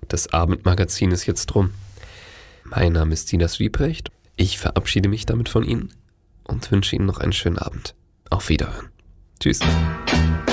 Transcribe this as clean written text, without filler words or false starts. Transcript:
Das Abendmagazin ist jetzt rum. Mein Name ist Silas Wiebrecht. Ich verabschiede mich damit von Ihnen und wünsche Ihnen noch einen schönen Abend. Auf Wiederhören. Tschüss.